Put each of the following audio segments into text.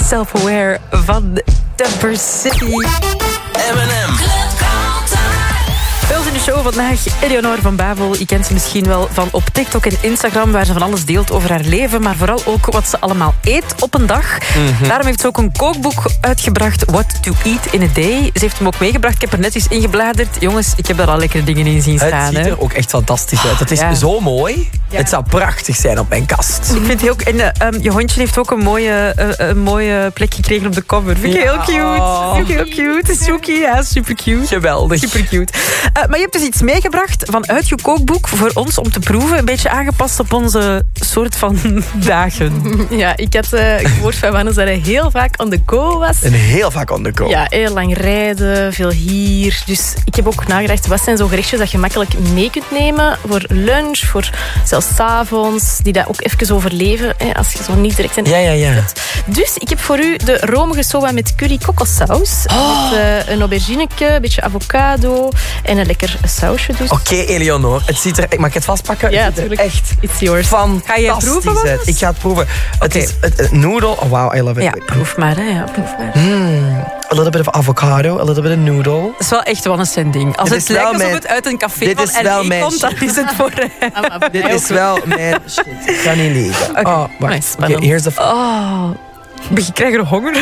Self-Aware van Temper City. M&M. Bij ons in de show vandaag Eleonore van Bavel. Je kent ze misschien wel van op TikTok en Instagram, waar ze van alles deelt over haar leven, maar vooral ook wat ze allemaal eet op een dag. Daarom heeft ze ook een kookboek uitgebracht, What to Eat in a Day. Ze heeft hem ook meegebracht. Ik heb er net eens ingebladerd. Jongens, ik heb daar al lekkere dingen in zien staan. Het ziet er ook echt fantastisch uit. Het is zo mooi. Ja. Het zou prachtig zijn op mijn kast. Ik vind heel, en je hondje heeft ook een mooie plek gekregen op de cover. Vind ik heel cute. Vind ik heel cute. Suki, ja, super cute. Geweldig. Super cute. Maar je hebt dus iets meegebracht vanuit je kookboek voor ons om te proeven. Een beetje aangepast op onze soort van dagen. Ja, ik had gehoord van Wannes dat hij heel vaak on the go was. En heel vaak on the go. Ja, heel lang rijden, veel hier. Dus ik heb ook nagedacht, wat zijn zo gerechtjes dat je makkelijk mee kunt nemen voor lunch, voor zelfs 's avonds, die dat ook even overleven, als je zo niet direct een hebt. Dus ik heb voor u de romige soba met curry kokossaus. Met een aubergineke, een beetje avocado en een lekker sausje. Dus. Oké, Eleonore, het ziet er... Mag ik het vastpakken? Ja, het ziet er echt It's yours. fantastisch Ga jij proeven, uit. Ik ga het proeven. Het is noodle. Oh, wow, I love it. Ja, proef maar. Hè. Ja, proef maar. A little bit of avocado, a little bit of noodle. Dat is wel echt wel een sending. Als het lijkt alsof het uit een café van LA komt, dan is het voor... Dit is wel mijn shit. Ik ga niet liegen. Okay. Oh, wacht. Okay, here's the... Ik krijg er honger.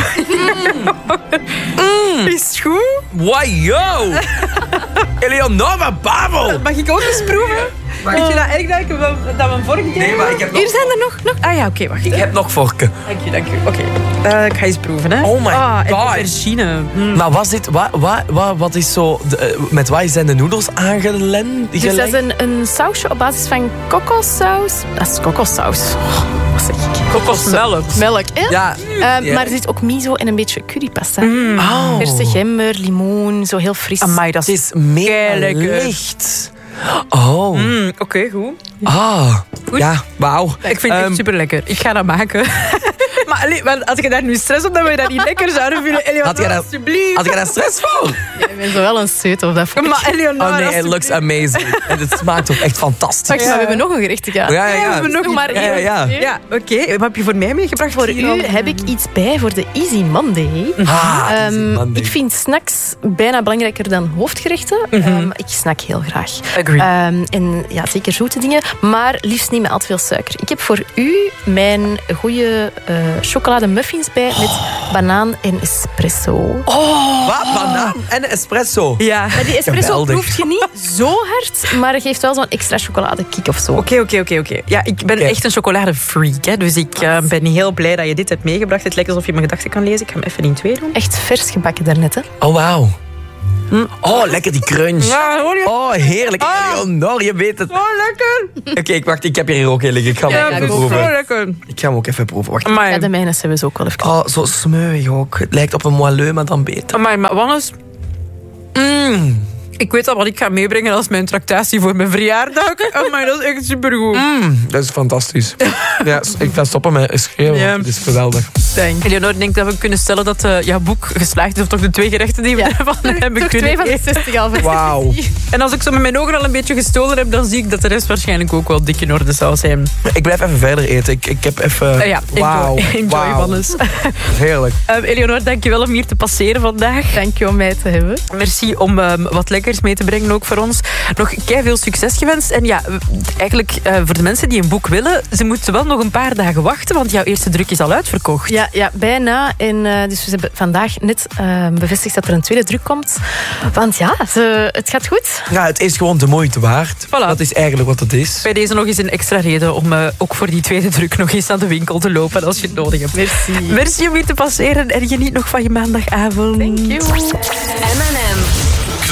Is het goed? Wow! Eleonore van Bavel! Mag ik ook eens proeven? Vind je dat erg dat we een vork deden? Nee, maar ik heb nog... Hier zijn er nog... Ah ja, oké, wacht. Ik heb nog vorken. Dank u. Oké, ik ga eens proeven, hè. Oh my god. En aubergine. Maar was dit... Wat is zo... met wat zijn de noedels aangelengd? Dus dat is een sausje op basis van kokossaus. Dat is kokossaus. Wat zeg ik? Kokosmelk. Melk, hè? Ja. Maar er zit ook miso en een beetje currypasta. Oh. Verse gember, limoen, zo heel fris. Amai, dat Het is mega lekker. licht. Oh. Oké, goed. Goed. Ja, wauw. Ik vind het echt super lekker. Ik ga dat maken. Maar als je daar nu stress op, dan wil je dat niet lekker zouden vinden. Eleonore, alsjeblieft. Had je daar stress voor? Ja, ik ben zo wel een zeut of dat. Maar Eleonore, Oh nee, it looks amazing. En het smaakt ook echt fantastisch. Maar we hebben nog een gerecht te gaan. Ja. We hebben nog maar één. Ja, oké. Wat heb je voor mij meegebracht? Voor u heb ik iets bij voor de Easy Monday. Easy Monday. Ik vind snacks bijna belangrijker dan hoofdgerechten. Ik snack heel graag. Agree. En ja, zeker zoete dingen, maar liefst niet met al te veel suiker. Ik heb voor u mijn goede chocolademuffins bij met banaan en espresso. Wat? Banaan en espresso? Ja. Maar die espresso Geweldig. proeft je niet zo hard, maar het geeft wel zo'n extra chocoladekick of zo. Oké. Ja, ik ben echt een chocoladefreak. Hè, dus ik ben heel blij dat je dit hebt meegebracht. Het lijkt alsof je mijn gedachten kan lezen. Ik ga hem even in 2 doen. Echt vers gebakken daarnet, hè? Oh, wauw. Oh, lekker die crunch. Ja, hoor je? Oh, heerlijk. Eleonore, je weet het. Oh, lekker. Oké, wacht, ik heb hier ook heel liggen. Ik ga hem ook even proeven. Zo lekker. Ik ga hem ook even proeven. Wacht. Amai. Ja, de mijne hebben ze ook wel even. Oh, zo smeuig ook. Het lijkt op een moelleux, maar dan beter. Amai, maar Wannes, ik weet al wat ik ga meebrengen als mijn tractatie voor mijn verjaardag. Amai, dat is echt supergoed. Dat is fantastisch. Ja, ik ga stoppen met schreeuwen. Ja. Het is geweldig. Eleonore, ik denk dat we kunnen stellen dat jouw boek geslaagd is. Of toch de 2 gerechten die we ervan hebben Toch kunnen 2 van de eten. 60 al. Wauw. En als ik zo met mijn ogen al een beetje gestolen heb, dan zie ik dat de rest waarschijnlijk ook wel dik in orde zal zijn. Ik blijf even verder eten. Ik heb even... Ja, Wauw. enjoy Wauw. Wannes. Heerlijk. Eleonore, dankjewel om hier te passeren vandaag. Dank je om mij te hebben. Merci om wat lekkers mee te brengen ook voor ons. Nog veel succes gewenst. En ja, eigenlijk voor de mensen die een boek willen, ze moeten wel nog een paar dagen wachten, want jouw eerste druk is al uitverkocht. Ja, bijna. En dus we hebben vandaag net bevestigd dat er een tweede druk komt. Want ja, het gaat goed. Ja, het is gewoon de moeite waard. Voilà. Dat is eigenlijk wat het is. Bij deze nog eens een extra reden om ook voor die tweede druk nog eens naar de winkel te lopen als je het nodig hebt. Merci. Merci om hier te passeren en geniet nog van je maandagavond. Thank you. M&M.